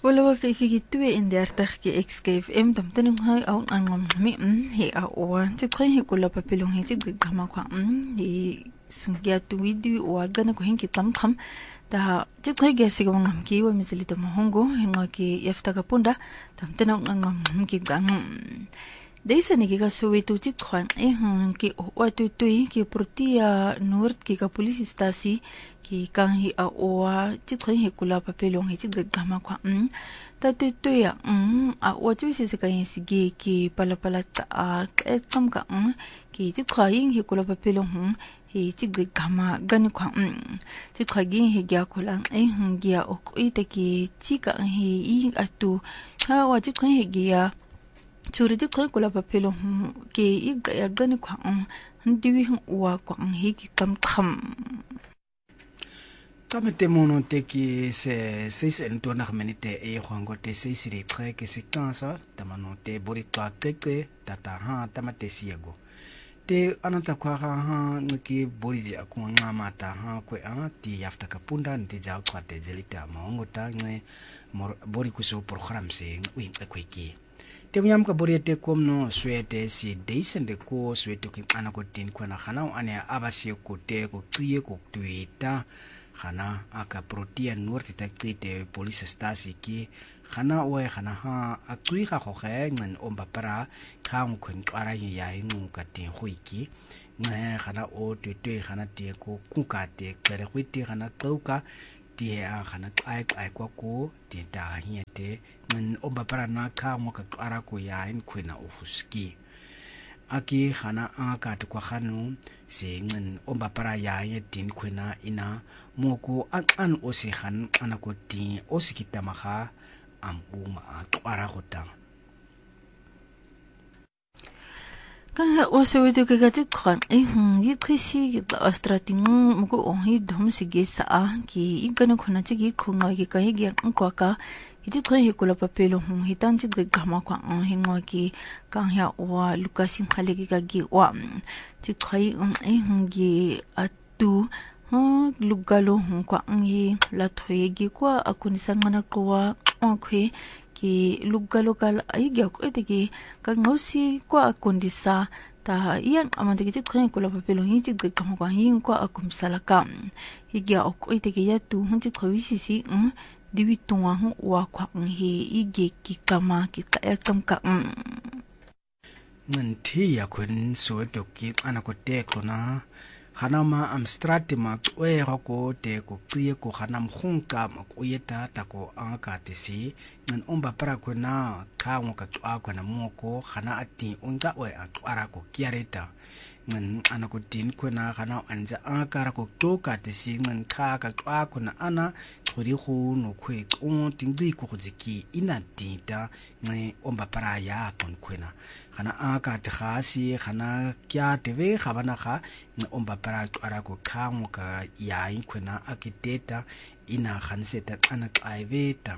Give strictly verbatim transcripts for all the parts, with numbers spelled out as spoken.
Wala fifigitue in der tag ki X K F M tam tanung hai au angom mi he a o ti khay he kula papilong he ti gama kwa hi sungya tu video o gana ko hin ki tam tham da ti khay ge sig ngam ki wa misli to mohongo hinga ki yafta ka punda tam tanung angom ki gang Deisa ni kika suwi tu ti kwan e hang ki o tu tu ki protia nord ki ka police stasi ki kang hi a oa ti khay he kula papelong he ti gama kwa mm ta tu tu ya mm a o ti si se ka yin sige ki pala pala ta a e tsam ka mm ki ti khay he kula papelong hm he ti gama gani kwa mm ti khay gi he gya kula e hang gya o ko ite ki ti ka he i atu ha wa ti khay he gya Churidi koi kula papelo ke iga ya gani kwa ndiwi wa kwa hiki kam kam. Tame te mono te ki se seis en tuanak menite e huango te seis ri tre ke se kansa tamano te bori toa keke tata ha tamate siago. Te anata kwa ha niki bori zi aku nga mata ha kwe a ti yafta kapunda nti jau kwa te zelita maongo ta nge bori kuso program se ngui kwe ki. Te mnyam ka bori te kom no swete si deisen de ko swete ki ana ko tin ko na khana ane abasi ko te ko kie ko tuita khana aka protein norti ta te police stasi ki khana we khana ha atui kha kho khe ngen omba para khang khun ara ya ngu ka tin khoi ki nge khana o te te khana te ko ku ka te kere khwiti khana kauka ti a khana ai ai kwa ko ti ta hi te ngen omba para na ka mo ka ara ko ya in khwina ofuski aki khana a ka te kwa khanu se ngen omba para ya ye tin khwina ina mo ko an an o se khan ana ko ti o se kitama kha am uma a ara ko ta Kan o se wedo ke gati kwan e hm yi khisi ki astrating mo ko on hi dom se ge sa ki igana khona chi gi khunga ki kai gi an kwa ka iti thoi hi kula papelo hm hitan chi ge gama kwa on hi ngo ki kan ya wa lukasim khale ki ka gi wa chi khai on e hm gi atu ho lugalo hm kwa ngi la thoi gi kwa akuni sangana kwa on khwe ki lugalo kal ai gya ko ite ki kal ngosi kwa kondisa ta iyan amante ki tren ko la papelo hi ti de kam kwa hi kwa akum salaka hi gya ko ite ki ya tu hun ti khawisi si um diwi tonga hu wa kwa hi ige ki kama ki ka kam ka nti ya kun so to ki ana ko te ko na Hanama am strati ma kwe rako te ko kye ko hanam khunka ma ko yeta ta ko anka te si ngan omba para ko na ka mo ka twa ko na mo ko hana ati unga we atwara ko kiareta ngan ana ko tin ko na hana anja anka ko to ka te si ngan ka ka twa ko na ana thori khu no khwe on tingdi ko jiki ina tinta ngai omba para ya kon khwena hana aka te khasi hana kya te ve khabana kha omba para ara ko khang ka ya ikhwena akiteta ina khanseta ana kaiveta.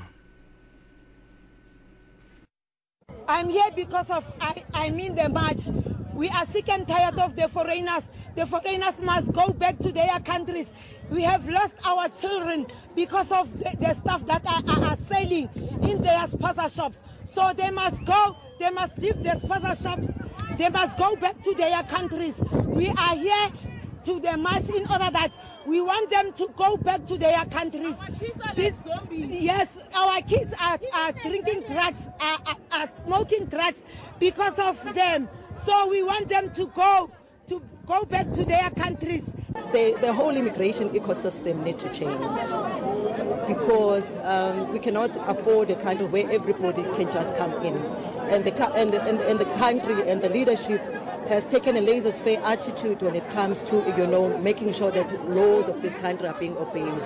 I'm here because of I I mean the march. We are sick and tired of the foreigners. The foreigners must go back to their countries. We have lost our children because of the, the stuff that are, are, are selling in their sponsor shops. So they must go, they must leave the sponsor shops. They must go back to their countries. We are here to the march in order that we want them to go back to their countries. Our kids are this, like zombies. Yes, our kids are, are drinking drugs, are, are, are smoking drugs because of them. So we want them to go to go back to their countries. The, the whole immigration ecosystem needs to change because um, we cannot afford a country where everybody can just come in. And the, and, the, and, the, and the country and the leadership has taken a laissez-faire attitude when it comes to, you know, making sure that laws of this country are being obeyed.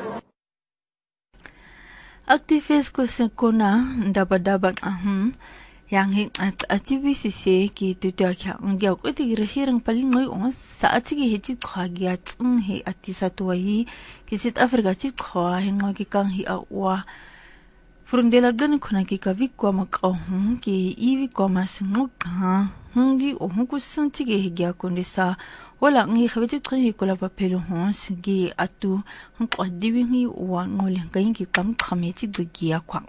Activist ko sa kona dabadabag ahum yang hi at activist se ki tuta kya ngya ko ti hirang palingoy on sa atigi hiti khagya tsum he atisa tuai ki South Africa ti khwa hingo ki kang hi awa frundela gan khona ki ka vikwa makahum ki ivi ko masnguk ha ngi o hunku santige higia kondisa wala ngi khaweti qhi kola papelo hons gi atu hunqwa diwi ngi wa ngole ngai ki tam khameti gigia kwa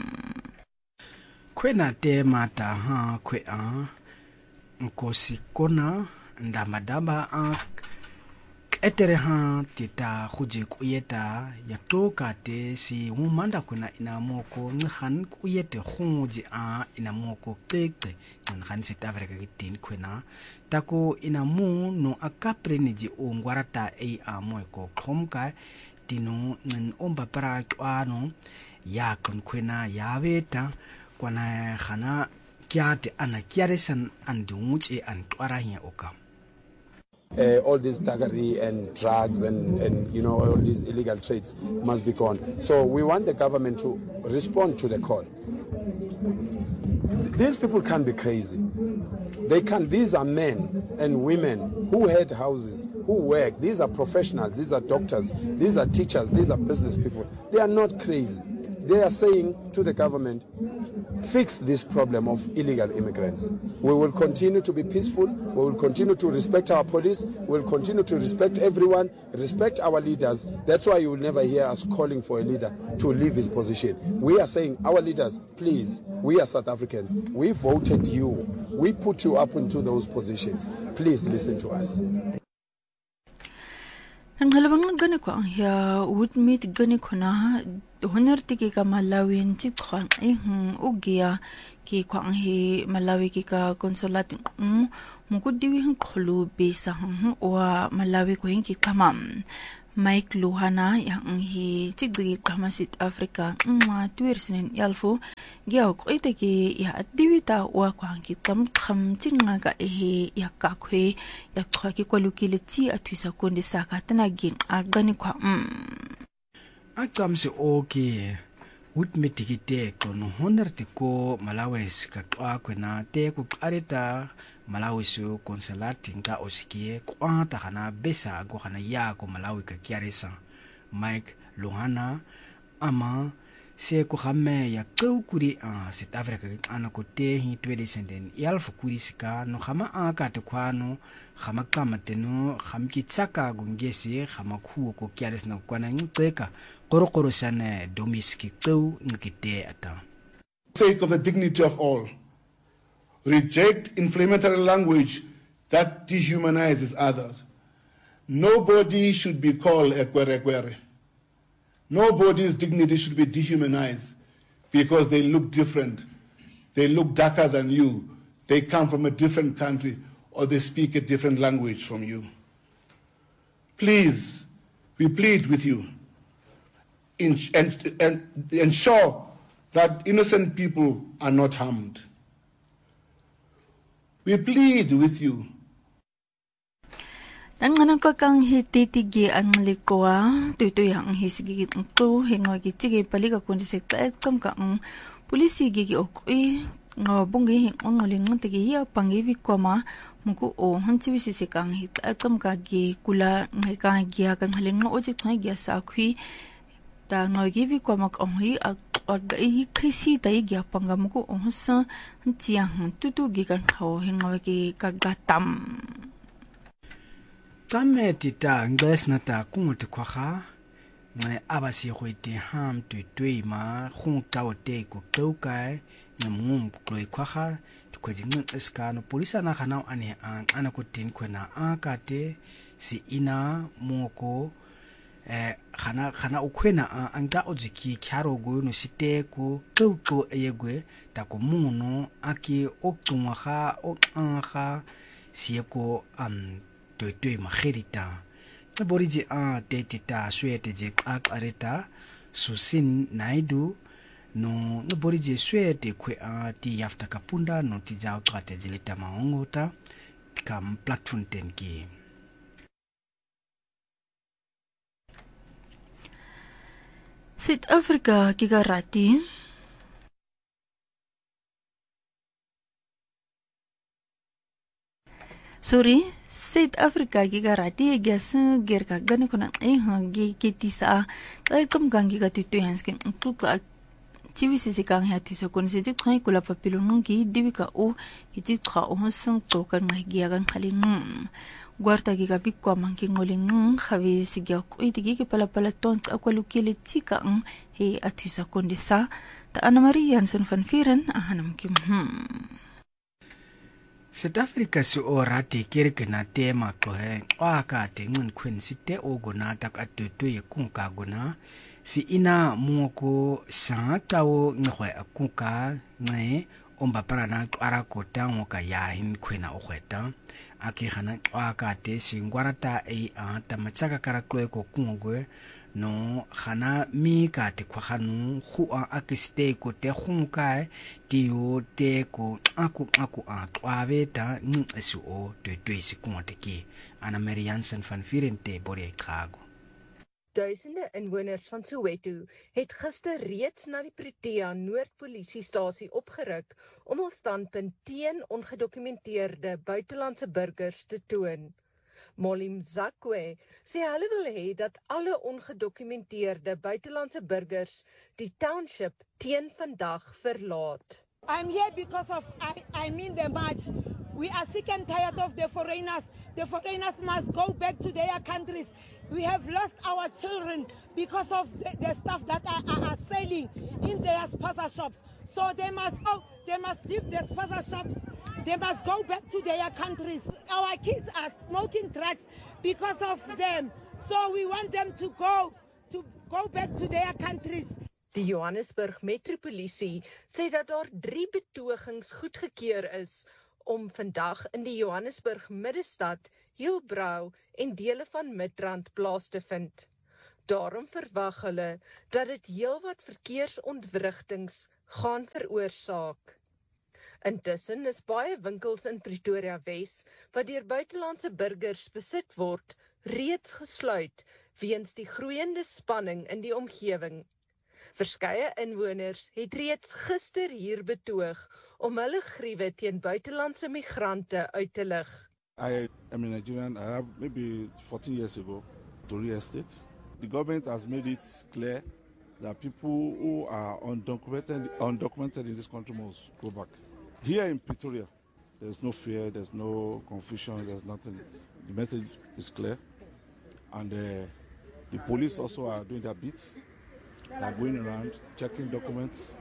kwena te mata ha kwe a nkosi kona ndamadamba a etere ha tita khuji kuyeta ya toka te si umanda kuna ina moko nghan kuyete khuji a ina moko keke nghan sitavre ka tin kwena tako ina mu no akapre niji ongwarata e a moeko khomka tino ngin omba para kwano ya kon kwena ya beta kwana khana kyate ana kyaresan andumuche antwarahiya oka. Uh, all this thuggery and drugs and, and you know all these illegal trades must be gone. So we want the government to respond to the call. These people can't be crazy. They can. These are men and women who had houses, who work. These are professionals. These are doctors. These are teachers. These are business people. They are not crazy. They are saying to the government, fix this problem of illegal immigrants. We will continue to be peaceful. We will continue to respect our police. We will continue to respect everyone, respect our leaders. That's why you will never hear us calling for a leader to leave his position. We are saying, our leaders, please, we are South Africans. We voted you. We put you up into those positions. Please listen to us. Ang halawang gani ko ang ya would meet gani ko na honor tiki ka malawin chip kwan eh ugia ki ko ang hi malawi ki ka consulate um mukudiwi hang khulu besa hang wa malawi ko hinki kamam Mike Luhana yang hi chigdi kama South Africa ma tuirsinen yalfo giaw ko ite ki ya diwita wa kwang ki kam kham chinga ga e ya ka khwe ya khwa ki ko lukile chi athuisa konde saka tana gin agani kwa mm akamse oke utmetikite kono honerte ko malawes ka kwa kwena te ku areta Malawi su konselati nga osikie kwa ta kana besa go kana ya ko Malawi ka kiaresa Mike Luhana ama se ko khame ya ko kuri a South Africa ana ko te hi twede senden yalfu kuri sika no khama a ka te kwano khama kama teno khamki tsaka go ngesi khama khu ko kiaresa na kwana ngceka korokoro sane domiski tsu ngite ata sake of the dignity of all. Reject inflammatory language that dehumanizes others. Nobody should be called a kwere-kwere. Nobody's dignity should be dehumanized because they look different. They look darker than you. They come from a different country or they speak a different language from you. Please, we plead with you and, and, and ensure that innocent people are not harmed. We plead with you. Ang nganan ko kang hititigi ang likwa, tutoy ang hisigigit ang to, hinwa gitige paliga kundi sa kam ka ang polisi gigi okui, nga bungi hing ongoling ng tigi hiya pangivi kwa ma, muku o hanchiwi sisi kang hit kam ka gi kula ngay kang giya kang halin nga ojik nga giya sa akui, ta nga givi kwa mak ang hi ak orga i kaisi ta i giya pangam ko ang sa hanchiyang tutu gigan hao hinga gi kagatam. Tame tita ngles na ta kungote kwa kha ngane abasi khoite ham tu tui ma khung taw te ko kaukai ngum kloi kwa kha ko jingin eskano polisa na khana ane an ana ko tin ko na akate si ina moko eh khana khana ukhwena anga ojiki kyaro go no site ko kauko eyegwe ta ko muno aki oktumwa kha okanga sieko am Toi toi maherita. Naboriji a tetita suete je ak areta susin naidu no naboriji suete kwe a ti yafta kapunda no ti jao trate jelita maongota kam platfonten ki. South Africa kigarati Sorry South Africa giga rati gas gerka gani kuna eh gi kitisa kai kum gangi ga tutu hanskin tuka tiwi se se kang ha tu sa kon se ti khoi kula papilong ki diwi ka o ki ti kha o sang to kan ngai gia kan khaling guarta ki ka pikwa man ki ngoling khawi si gya ko itigi ki pala pala ton akwalu kile tika ang he atu sa kon disa ta Anna Marie Jansen van Vieren ahanam kim hmm South Africa su orati kirkina tema klohe waka tingun kwin site oguna tak atutu ye kunka guna si ina muoko sa tawo ngwe akunka nge omba parana ara kota ngoka ya hin kwina okweta aki hana waka te singwarata e a tamachaka karakloe ko kungwe no hana mi ka te kwahanu khua akiste ko te khunkai ti o te ko aku aku a twabeta nsu o te te sekonde ki Anna Marie Jansen van Vieren te bore krago. Duisende inwoners van Soweto het gister reeds na die Protea Noordpolisiestasie opgeruk om hul standpunt teen ongedokumenteerde buitelandse burgers te toon. Molim Zakwe sê hulle wil hê dat alle ongedokumenteerde buitelandse burgers die township teen vandag verlaat. I'm here because of, I, I mean the march. We are sick and tired of the foreigners. The foreigners must go back to their countries. We have lost our children because of the, the stuff that are, are, are selling in their sponsor shops. So they must, oh, they must leave the sponsor shops. They must go back to their countries. Our kids are smoking drugs because of them. So we want them to go to go back to their countries. Die Johannesburg Metropolisie sê dat daar drie betogings goedgekeur is om vandag in die Johannesburg Middestad, Hillbrow en dele van Midrand plaas te vind. Daarom verwag hulle dat dit heelwat verkeersontwrigtings gaan veroorsaak. Intussen is baie winkels in Pretoria Wes wat deur buitelandse burgers besit word, reeds gesluit weens die groeiende spanning in die omgewing. Verskeie inwoners het reeds gister hier betoog om hulle griewe teen buitelandse migrante uit te lig. I am a Nigerian. I have maybe fourteen years ago to real estate. The government has made it clear that people who are undocumented, undocumented in this country must go back. Here in Pretoria, there's no fear, there's no confusion, there's nothing. The message is clear. And uh, the police also are doing their bits. They're going around, checking documents.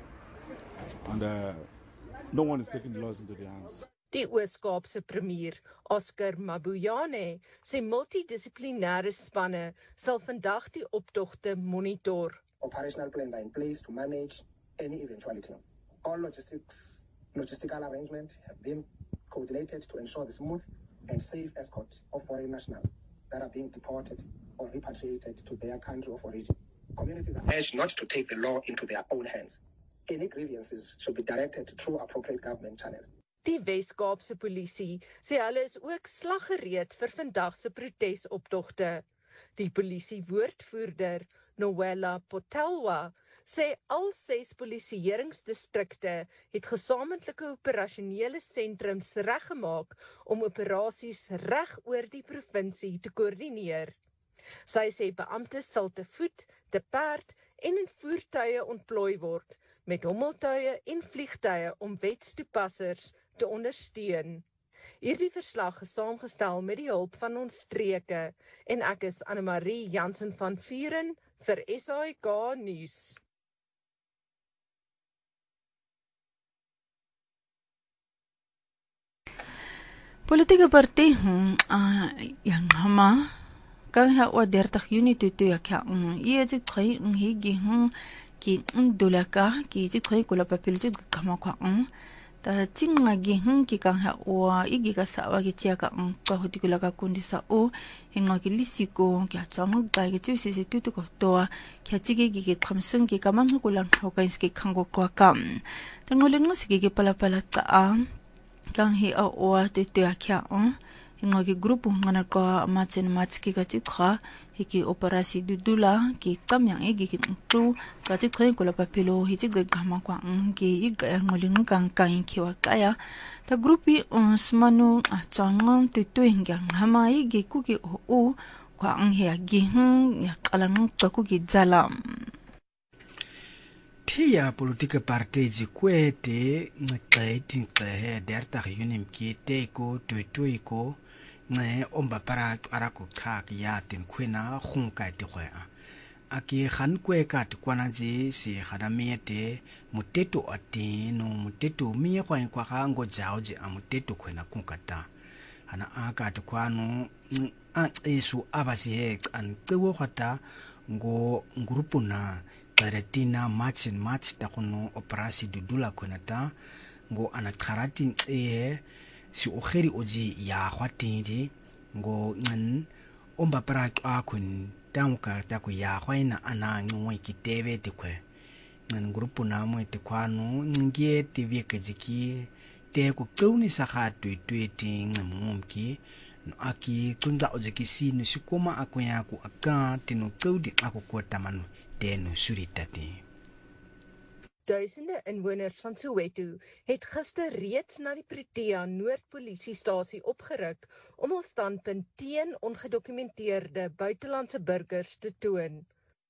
And uh, no one is taking the laws into their hands. Die Oos-Kaapse premier, Oscar Mabuyane, sê multidissiplinêre spanne sal vandag die optogte monitor. Operational plans are in place to manage any eventuality. All logistics Logistical arrangements have been coordinated to ensure the smooth and safe escort of foreign nationals that are being deported or repatriated to their country of origin. Communities are urged not to take the law into their own hands. Any grievances should be directed through appropriate government channels. Die Wes-Kaapse polisie sê hulle is ook slaggereed vir vandag se protesoptogte. Die polisie woordvoerder, Noella Potelwa, sê al ses polisieeringsdistrikte het gesamentlike operasionele sentrums reggemaak om operasies reg oor die provinsie te koördineer. Sy sê beamptes sal te voet, te perd en in voertuie ontplooi word, met hommeltuie en vliegtuie om wetstoepassers te ondersteun. Hierdie verslag is saamgestel met die hulp van ons streke en ek is Anna Marie Jansen van Vieren vir S A I K nuus. Politieke party uh, yang hama kan ha wa dertig Junie tu tu ya ka um ye ji khoi ng hi gi hu ki ndulaka ki ji khoi kula papil ji kama kwa um ta chinga gi hu ki kan ha wa igi ka sa wa ki chia ka um ka hu tikula ka kundi sa o hinga ki lisiko ki chang ga gi tu si si tu tu ko to ki chi gi gi thamsung ki kamang ko lang ho ka iski khango kwa kam tangolen ngo si gi pala pala ta a kang hi a oa te te akia on hingo ki grupu ngana ko matchen matski ka chi kha hiki operasi dudula ki kamyang igi ki tu ka chi khoi ko la papilo hi chi ga ma kwa ki i ga ngolin kang kang ki wa kaya ta grupi on smanu a changon te tu ngang hama igi ku ki o o kwa ang he agi hm ya kalang ka ku ki zalam Tia politieke partij zikwete ngqethi ngqehe dertag yunim ki teko tuituiko nge omba para ara ko khak ya tin khwena khunka ti khwa aki khan kwe ka tikwana ji si khadamete muteto atino muteto mi kwa kwa ga ngo jao ji amuteto khwena kunkata hana aka tikwano a esu abasi he an tsewo khata ngo ngurupuna Karetina match and match takono operasi dudula konata ngo anakharati eh si okheri oji ya khwatindi ngo ngan omba para akun tamuka taku ya khwaina ana ngwe kitebe tikwe ngan grupu na mo tikwano ngie tv kejiki te ku tuni sakha twetweti ngamumki no aki tunda ojiki sinu sikoma akuya ku aka tinu tudi akukota manu Deno Suritati. Duisende inwoners van Soweto het gister reeds na die Protea Noordpolisiestasie opgeruk om hul standpunt teen ongedokumenteerde buitelandse burgers te toon.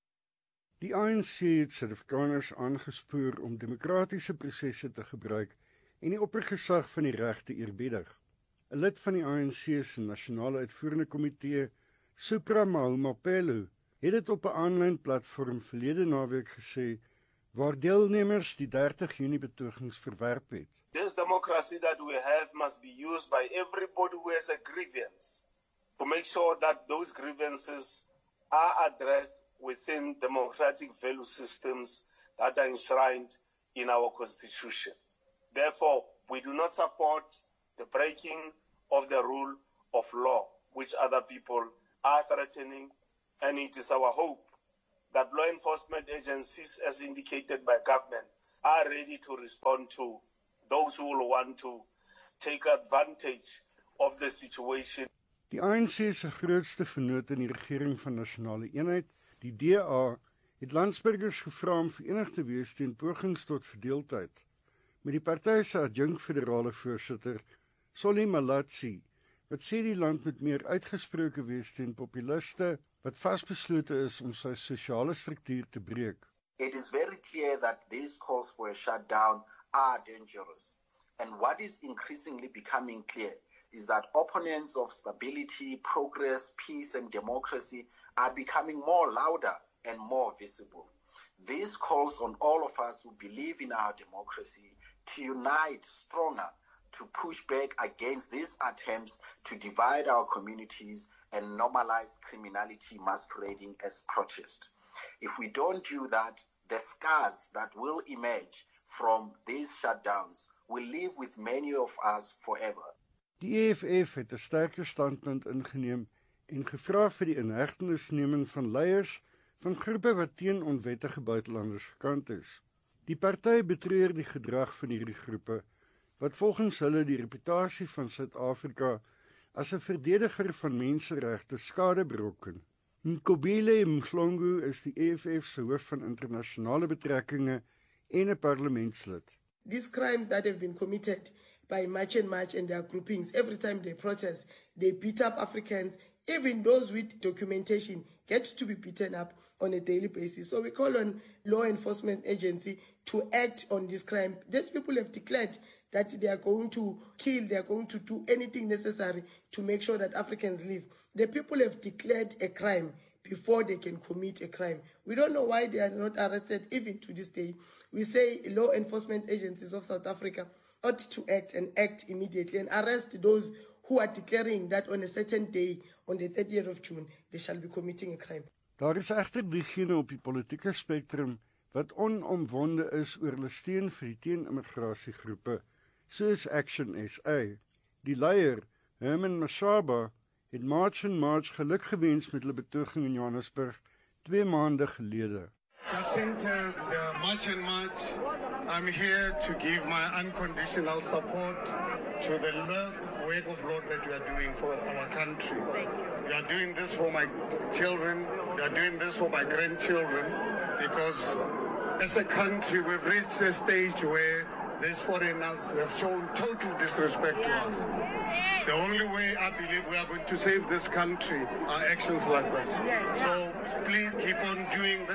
Die A N C het Suid-Afrikaners aangespoor om demokratiese prosesse te gebruik en die oppergesag van die reg te eerbiedig. 'n Lid van die A N C se nasionale uitvoerende komitee, Supra Mahumapelo, het dit op 'n aanlyn platform verlede naweek gesê waar deelnemers die dertig Junie betogings verwerp het. This democracy that we have must be used by everybody who has a grievance to make sure that those grievances are addressed within democratic value systems that are enshrined in our constitution. Therefore, we do not support the breaking of the rule of law which other people are threatening. And it is our hope that law enforcement agencies, as indicated by government, are ready to respond to those who will want to take advantage of the situation. Die A N C se grootste vennoot in die regering van nasionale eenheid, die D A, het landsburgers gevra om verenig te wees teen pogings tot verdeeldheid. Met die party se adjunk federale voorsitter, Solly Malatsi, wat sê die land moet meer uitgesproke wees teen populiste wat vasbeslote is om sy sosiale struktuur te breek. It is very clear that these calls for a shutdown are dangerous. And what is increasingly becoming clear is that opponents of stability, progress, peace and democracy are becoming more louder and more visible. This calls on all of us who believe in our democracy to unite stronger, to push back against these attempts to divide our communities and normalize criminality masquerading as protest. If we don't do that, the scars that will emerge from these shutdowns will live with many of us forever. Die E F F het 'n sterker standpunt ingeneem en gevra vir die inhegtenisneming van leiers van groepe wat teen onwettige buitelanders gekant is. Die party betreur die gedrag van hierdie groepe wat volgens hulle die reputasie van Suid-Afrika as 'n verdediger van menseregte skade berokken. Nkobile Mhlongo is die E F F se hoof van internasionale betrekkinge en 'n parlementslid. These crimes that have been committed by March and March and their groupings, every time they protest, they beat up Africans, even those with documentation get to be beaten up on a daily basis. So we call on law enforcement agency to act on this crime. These people have declared that they are going to kill, they are going to do anything necessary to make sure that Africans live. The people have declared a crime before they can commit a crime. We don't know why they are not arrested even to this day. We say law enforcement agencies of South Africa ought to act and act immediately and arrest those who are declaring that on a certain day, on the thirtieth of June, they shall be committing a crime. Daar is egter diegene op die politieke spektrum wat onomwonde is oor hulle steun vir die teen-immigrasiegroepe, soos Action S A. Die leier, Herman Mashaba, het March and March geluk gewens met hulle betoging in Johannesburg twee maande gelede. Jacinta, the March and March, I'm here to give my unconditional support to the work of Lord that you are doing for our country. You are doing this for my children, you are doing this for my grandchildren, because as a country we've reached a stage where these foreigners have shown total disrespect to us. The only way I believe we are going to save this country are actions like this. So please keep on doing this.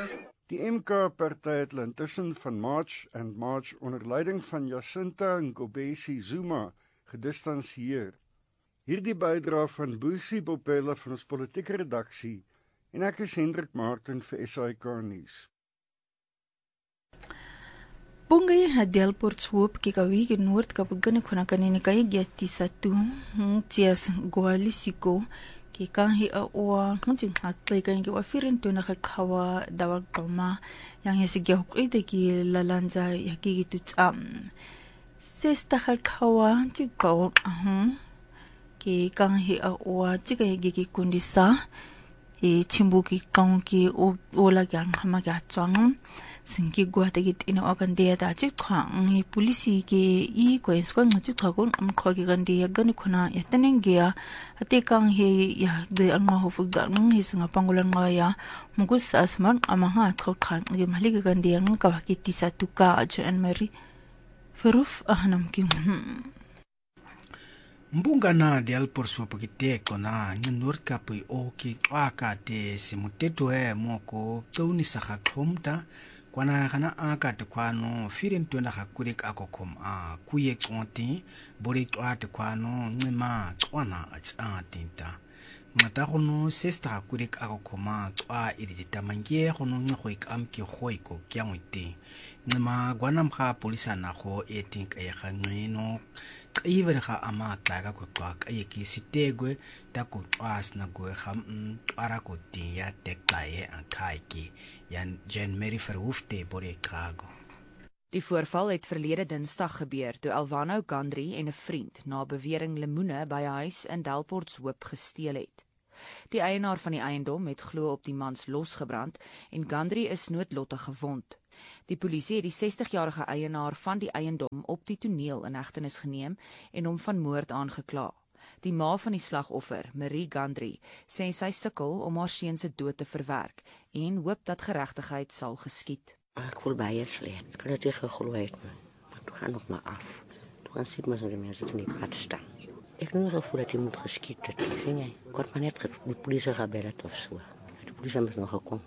Die M K-party het intussen van March and March onder leiding van Jacinta Ngobesi Zuma gedistansieer. Hierdie bydra van Boesie Bopela van ons politieke redaksie en ek is Hendrik Martin vir S A I K nuus. Bunge Delport swoop kikawi ki Noord Kapugani kuna kanini kai gyati satu tias goalisiko ki kanhi a oa ngunting hatlay kai ki wafirin tu nakakawa dawag kama yang yasig yahukwita ki lalanza yaki tutsam. Sesta kalkawa tikaw ahong ki kanhi a oa tika yagi kundisa i chimbuki kong ki ola gyang hamagatwang Sinki gua tegit ina ogandeya da chik twang i polisi ki i kwens ko ngachik twagon am kho ki gandeya gani khona yatanengya ate kang he ya de angwa ho fugda ng hi singa pangulan nga ya mugus asman amaha thok khan ge mali ki gandeya ng ka ki tisa tuka ajo en mari feruf ahanam ki Mbunga na dial por sua pakite kona nord kapui o ki aka te simuteto e moko tsauni saka khomta kwana kana aka te kwano firin tuna hakurik akokom a kuye tsonti bori twate kwano ngima tswana atsatinta mata gono sesta hakurik akokoma tswa irijita mangie gono nghoik amki khoiko kyamwiti ngima gwana mkha polisa na go etink e ganino Iwer ga ama tlaga ko twak ayeki sitegwe ta ko twas na go kham ara ko tiya teklaye an kaiki yan Jen Mary verhoefte bore krago. Die voorval het verlede Dinsdag gebeur toe Alvano Gandri en 'n vriend na bewering lemoene by 'n huis in Delportshoop gesteel het. Die eienaar van die eiendom het glo op die mans losgebrand en Gandri is noodlottig gewond. Die polisie het die sestig-jarige eienaar van die eiendom op die toneel in hegtenis geneem en hom van moord aangekla. Die ma van die slagoffer, Marie Gandri, sê sy sukkel om haar seun se dood te verwerk en hoop dat geregtigheid sal geskied. Ek voel baie sleg. Ek het dit geglo het, maar toe gaan nog maar af. Toe gaan sit maar so die mense in die pad staan. Ek het nog gevoel dat jy moet geskiet het. Sien jy? Kort maar net die polisie gebel het of so. Die polisie het nog gekom.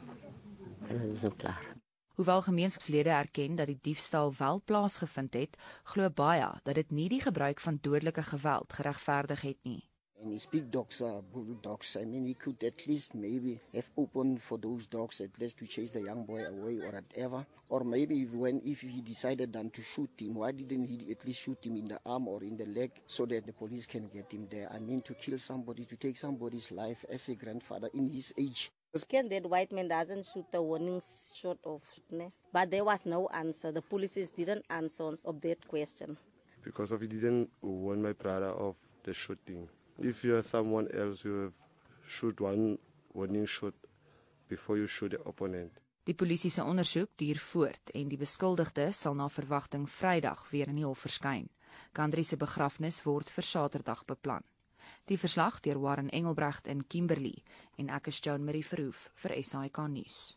En dit is nou klaar. Hoewel gemeenskapslede erken dat die diefstal wel plaasgevind het, glo baie dat dit nie die gebruik van dodelike geweld geregverdig het nie. And his big dogs are bulldogs. I mean, he could at least maybe have opened for those dogs at least to chase the young boy away or whatever. Or maybe when if he decided then to shoot him, why didn't he at least shoot him in the arm or in the leg so that the police can get him there? I mean, to kill somebody, to take somebody's life as a grandfather in his age. Can that white man doesn't shoot the warning shot of, ne? But there was no answer. The police didn't answer of that question. Because of he didn't warn my brother of the shooting. If you are someone else, you have shoot one warning shot before you shoot the opponent. Die polisie se ondersoek duur voort en die beskuldigde sal na verwagting Vrydag weer in die hof verskyn. Gandri se begrafnis word vir Saterdag beplan. Die verslag deur Warren Engelbrecht in Kimberley en ek is Joan Marie Verhoef vir S A I K nuus.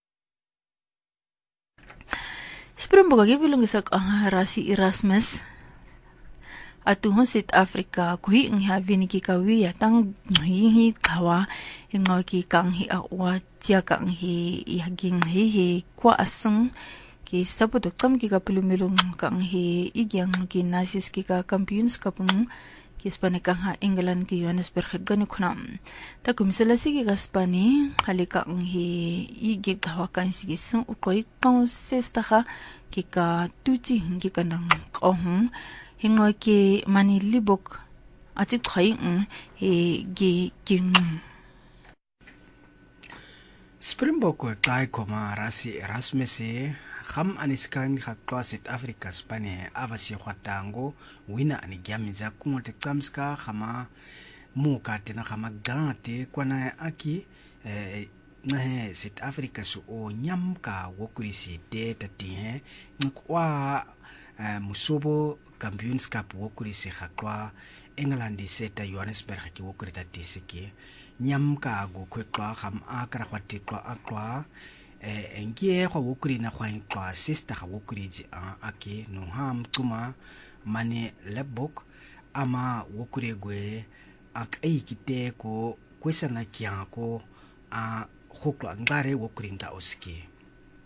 Springbokke gewilungisak Rasi Erasmus atuhon South Africa kuhi ngha viniki kawi tang hi kawa ngoki kang hi awa tia kang hi yaging hi hi kwa asung ki sabuto kam ki kapulumilung kang hi igyang ki nasis ki ka champions kapung ki Spani kang ha England ki Johannesburg gani khunam ta kumisala sigi ka Spani halika ang hi igi kawa kan sigi sung ukoi kong sesta ha ki ka tuti hingi kanang kohung hingo ki mani libok ati khai ng he gi king Springbok kai koma Rasi Erasmus kham aniskan khatwa South Africa Spane avasi khwatango wina ani gyamiza kumote tsamska khama muka tena khama gante kwana aki eh ne South Africa su o nyamka wokurisi te tati nkwa musobo Champions Cup wokuri se khakwa England seta Johannesburg ki wokuri tatisiki nyamka go kwetwa kham akra khwatitwa akwa eh engie kwa wokuri na kwa kwa sister ka wokuri ji aki no ham tuma mane lebok ama wokuri gwe akai kite ko kwesana kyako a khokwa ngare wokuri nda oski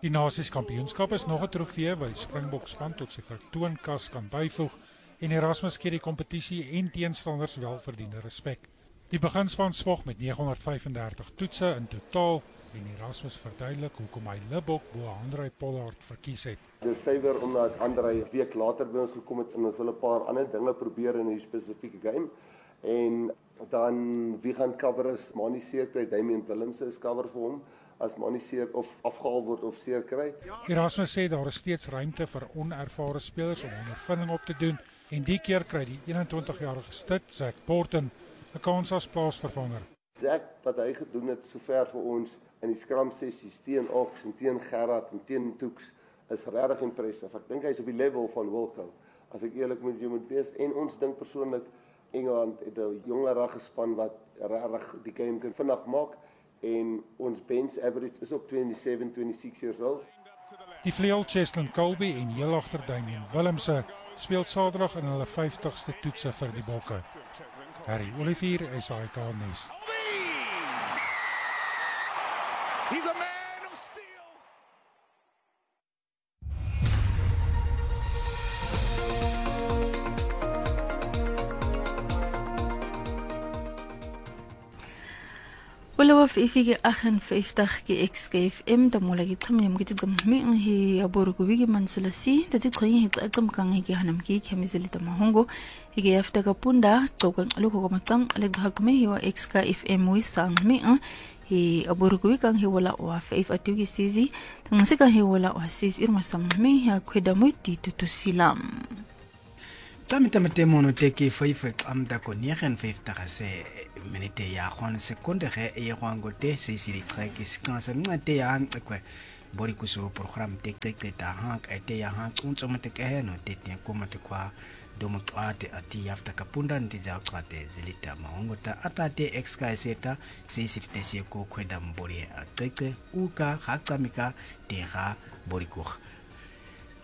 Die Nasieskampioenskap is nog 'n trofee wat die Springbokspan tot sy vertoonkas kan byvoeg en Erasmus gee die kompetisie en teenstanders welverdiende respek. Die beginspan spog met negen vyf drie toetse in totaal en Erasmus verduidelik hoekom hy Libbok bo Andrei Pollard verkies het. Dis suiwer omdat Andrei 'n week later by ons gekom het en ons wil 'n paar ander dinge probeer in hierdie spesifieke game. En dan wie gaan cover is Manie seer kry, Damien Willemse is cover vir hom as Manie seer of afgehaal word of seer kry. Erasmus sê daar is steeds ruimte vir onervare spelers om ondervinding op te doen en die keer kry die eenentwintigjarige stit Zach Porten 'n kans as plaasvervanger. Zach wat hy gedoen het sover vir ons in die scrum sessies teen Ox en teen Gerard en teen Toeks is regtig impressive. Ek dink hy's op die level van Wilco, as ek eerlik met jou moet wees. En ons dink persoonlik Engeland het 'n jongerige span wat regtig die game kan vinnig maak en ons bench average is ook twenty-seven, twenty-six years old. Die vleuel Cheslin Colby en heel agter Damien Willemse speel Saterdag in hulle vyftigste toetse vir die Bokke. Harry Olivier, S A K nuus. He's a man of steel. Wala ifike ag-vyftig ke X K F M damola ke thamya mkithi gamhmi hi aboru kubiki mansulasi tati khoyi hi qaqam kang hi hanam ki khamiseli tamahongo hi ke afta kapunda qoqa lokho kamacam alekhakume hi wa X K F M wisang mi hi aboru kubiki kang hi wala wa faif atuki sizi tangasika hi wala wa sis irma sammi ha kweda muti tutusilam Tamita matemono teke faife amda ko negen vyftig se minute ya gewoon sekonde ge e gwango te se siri trek is kansa ngate ya nkwe bori kuso program tek tek te ta hank ete ya hank unso mate ke no te te ko mate kwa domo ate ati afta kapunda ndija kwate zilita mahongo ta atate exka seta se siri te se ko kweda mbori ateke uka hakamika te ga bori ko